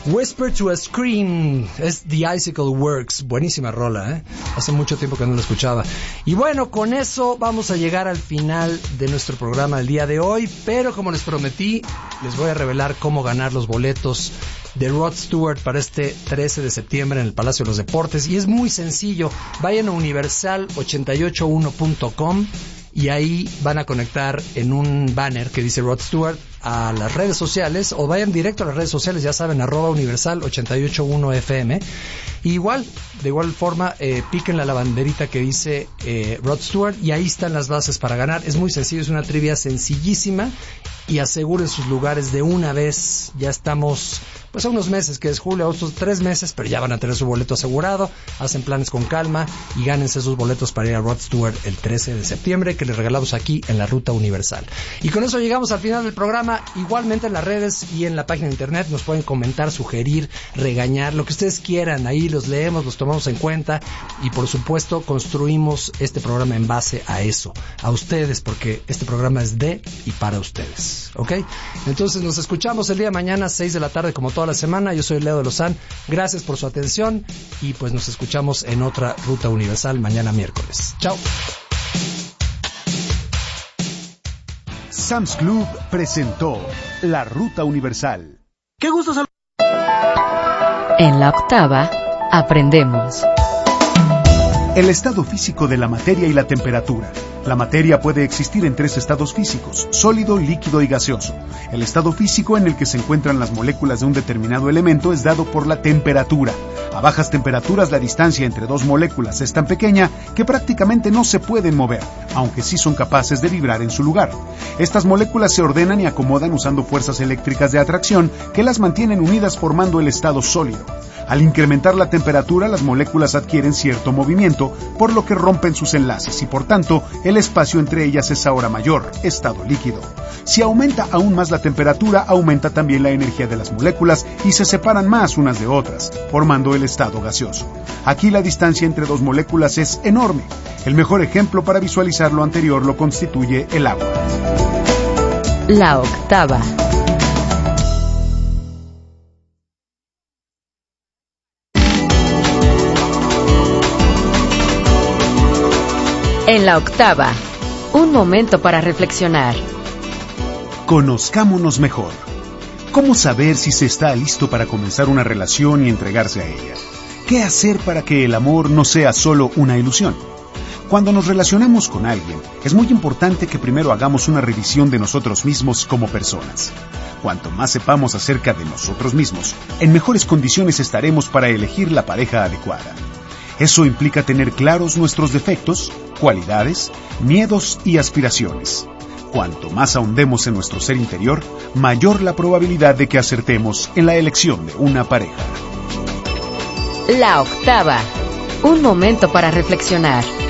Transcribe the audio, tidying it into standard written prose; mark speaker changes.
Speaker 1: Whisper to a Scream es The Icicle Works. Buenísima rola, ¿eh? Hace mucho tiempo que no la escuchaba. Y bueno, con eso vamos a llegar al final de nuestro programa el día de hoy. Pero como les prometí, les voy a revelar cómo ganar los boletos de Rod Stewart para este 13 de septiembre en el Palacio de los Deportes. Y es muy sencillo. Vayan a universal881.com y ahí van a conectar en un banner que dice Rod Stewart a las redes sociales, o vayan directo a las redes sociales, ya saben, @universal881fm. Y de igual forma, piquen la banderita que dice Rod Stewart y ahí están las bases para ganar. Es muy sencillo, es una trivia sencillísima y aseguren sus lugares de una vez. Ya estamos pues a unos meses, que es julio, otros 3 meses, pero ya van a tener su boleto asegurado. Hacen planes con calma y gánense sus boletos para ir a Rod Stewart el 13 de septiembre, que les regalamos aquí en la Ruta Universal. Y con eso llegamos al final del programa. Igualmente en las redes y en la página de internet nos pueden comentar, sugerir, regañar, lo que ustedes quieran. Ahí los leemos, los tomamos en cuenta y por supuesto construimos este programa en base a eso, a ustedes, porque este programa es de y para ustedes, ¿ok? Entonces nos escuchamos el día de mañana 6 de la tarde como toda la semana. Yo soy Leo de Lozán, gracias por su atención y pues nos escuchamos en otra Ruta Universal mañana miércoles. Chao.
Speaker 2: Sam's Club presentó La Ruta Universal.
Speaker 3: ¡Qué gusto saludar!
Speaker 4: En la octava, aprendemos.
Speaker 2: El estado físico de la materia y la temperatura. La materia puede existir en 3 estados físicos: sólido, líquido y gaseoso. El estado físico en el que se encuentran las moléculas de un determinado elemento es dado por la temperatura. A bajas temperaturas la distancia entre 2 moléculas es tan pequeña que prácticamente no se pueden mover, aunque sí son capaces de vibrar en su lugar. Estas moléculas se ordenan y acomodan usando fuerzas eléctricas de atracción que las mantienen unidas formando el estado sólido. Al incrementar la temperatura, las moléculas adquieren cierto movimiento, por lo que rompen sus enlaces y por tanto el espacio entre ellas es ahora mayor, estado líquido. Si aumenta aún más la temperatura, aumenta también la energía de las moléculas y se separan más unas de otras, formando el estado gaseoso. Aquí la distancia entre 2 moléculas es enorme. El mejor ejemplo para visualizar lo anterior lo constituye el agua.
Speaker 4: La octava. En la octava, un momento para reflexionar.
Speaker 2: Conozcámonos mejor. ¿Cómo saber si se está listo para comenzar una relación y entregarse a ella? ¿Qué hacer para que el amor no sea solo una ilusión? Cuando nos relacionamos con alguien, es muy importante que primero hagamos una revisión de nosotros mismos como personas. Cuanto más sepamos acerca de nosotros mismos, en mejores condiciones estaremos para elegir la pareja adecuada. Eso implica tener claros nuestros defectos, cualidades, miedos y aspiraciones. Cuanto más ahondemos en nuestro ser interior, mayor la probabilidad de que acertemos en la elección de una pareja.
Speaker 4: La octava, un momento para reflexionar.